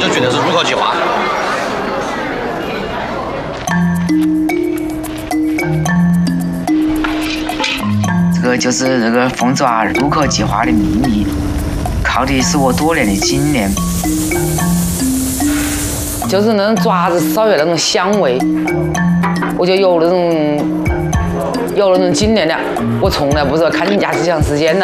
咨询的是入口计划。 这个就是这个凤爪入口计划的秘密，靠的是我多年的经验。 就是那种爪子少有那种香味，我就有那种经验了。我从来不是看人家是长时间的。